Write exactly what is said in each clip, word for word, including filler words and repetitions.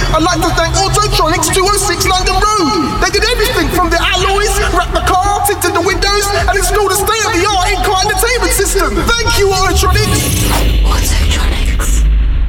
I'd like to thank Autotronics two oh six London Road. They did everything from the alloys, wrap the car, tinted the windows, and installed a state-of-the-art in-car entertainment system. Thank you, Autotronics. Autotronics.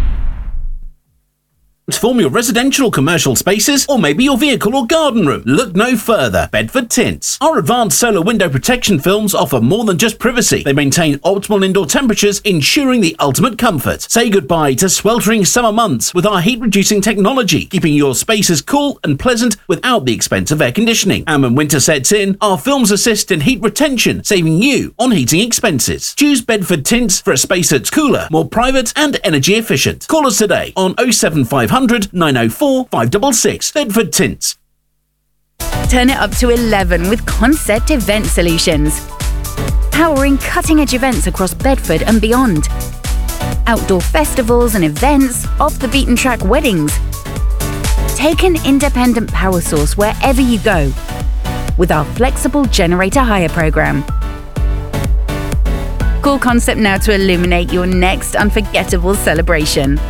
Transform your residential or commercial spaces, or maybe your vehicle or garden room. Look no further. Bedford Tints. Our advanced solar window protection films offer more than just privacy. They maintain optimal indoor temperatures, ensuring the ultimate comfort. Say goodbye to sweltering summer months with our heat-reducing technology, keeping your spaces cool and pleasant without the expense of air conditioning. And when winter sets in, our films assist in heat retention, saving you on heating expenses. Choose Bedford Tints for a space that's cooler, more private, and energy efficient. Call us today on oh seven five hundred, nine oh four, five six six. Bedford Tints. Turn it up to eleven with Concept Event Solutions. Powering cutting-edge events across Bedford and beyond. Outdoor festivals and events, off-the-beaten-track weddings. Take an independent power source wherever you go with our flexible generator hire program. Call Concept now to illuminate your next unforgettable celebration.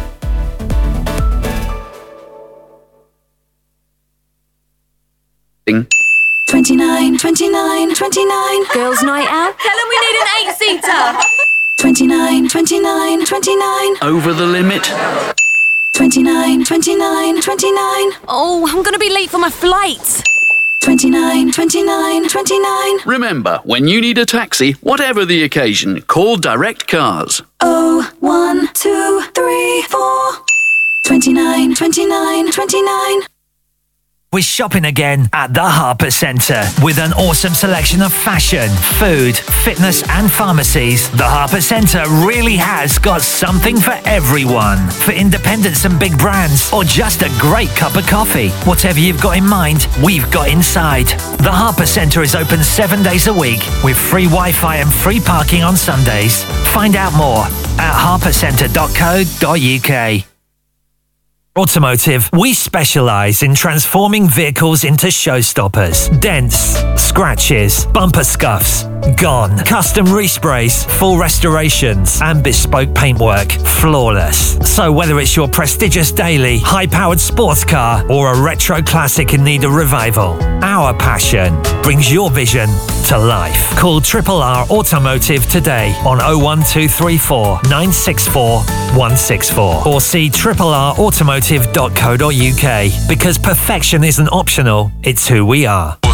twenty-nine, twenty-nine, twenty-nine. Girls' night out? Tell them we need an eight-seater. twenty-nine, twenty-nine, twenty-nine. Over the limit. twenty-nine, twenty-nine, twenty-nine. Oh, I'm going to be late for my flight. twenty-nine, twenty-nine, twenty-nine. Remember, when you need a taxi, whatever the occasion, call Direct Cars. Oh, one, two, three, four. twenty-nine, twenty-nine, twenty-nine. We're shopping again at the Harper Centre with an awesome selection of fashion, food, fitness and pharmacies. The Harper Centre really has got something for everyone. For independents and big brands, or just a great cup of coffee. Whatever you've got in mind, we've got inside. The Harper Centre is open seven days a week with free Wi-Fi and free parking on Sundays. Find out more at harper centre dot co dot U K. Automotive, we specialise in transforming vehicles into showstoppers. Dents, scratches, bumper scuffs, gone. Custom resprays, full restorations, and bespoke paintwork, flawless. So whether it's your prestigious daily, high-powered sports car, or a retro classic in need of revival, our passion brings your vision to life. Call Triple R Automotive today on oh one two three four, nine six four, one six four or see triple r automotive dot co dot U K, because perfection isn't optional, it's who we are.